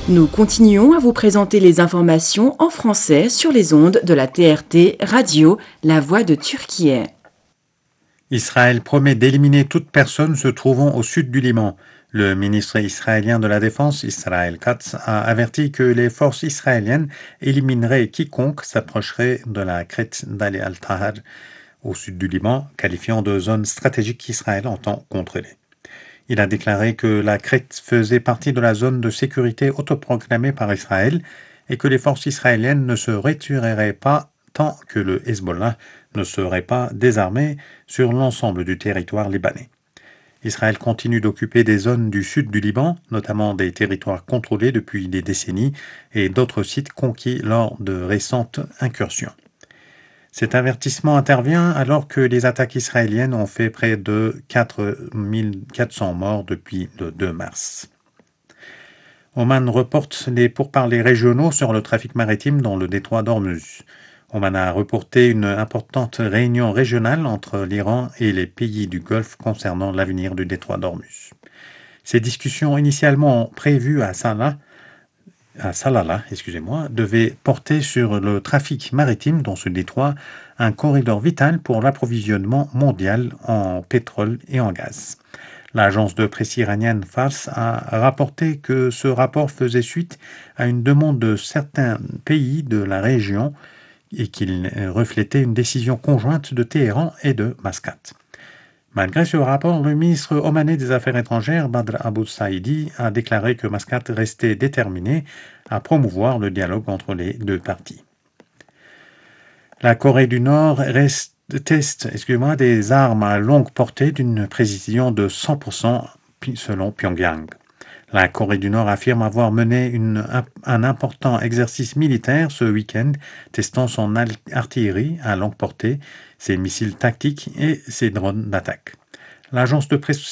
Nous continuons à vous présenter les informations en français sur les ondes de la TRT Radio, La Voix de Turquie. Israël promet d'éliminer toute personne se trouvant au sud du Liban. Le ministre israélien de la Défense, Israël Katz, a averti que les forces israéliennes élimineraient quiconque s'approcherait de la crête d'Ali al-Tahar au sud du Liban, qualifiant de zone stratégique qu'Israël entend contrôler. Il a déclaré que la crête faisait partie de la zone de sécurité autoproclamée par Israël et que les forces israéliennes ne se retireraient pas tant que le Hezbollah ne serait pas désarmé sur l'ensemble du territoire libanais. Israël continue d'occuper des zones du sud du Liban, notamment des territoires contrôlés depuis des décennies et d'autres sites conquis lors de récentes incursions. Cet avertissement intervient alors que les attaques israéliennes ont fait près de 4 400 morts depuis le 2 mars. Oman reporte les pourparlers régionaux sur le trafic maritime dans le détroit d'Ormuz. Oman a reporté une importante réunion régionale entre l'Iran et les pays du Golfe concernant l'avenir du détroit d'Ormuz. Ces discussions initialement prévues à Salalah, devait porter sur le trafic maritime dans ce détroit, un corridor vital pour l'approvisionnement mondial en pétrole et en gaz. L'agence de presse iranienne Fars a rapporté que ce rapport faisait suite à une demande de certains pays de la région et qu'il reflétait une décision conjointe de Téhéran et de Mascate. Malgré ce rapport, le ministre omanais des Affaires étrangères, Badr Abou Saïdi, a déclaré que Mascate restait déterminé à promouvoir le dialogue entre les deux parties. La Corée du Nord teste des armes à longue portée d'une précision de 100% selon Pyongyang. La Corée du Nord affirme avoir mené un important exercice militaire ce week-end, testant son artillerie à longue portée, ses missiles tactiques et ses drones d'attaque. L'agence de presse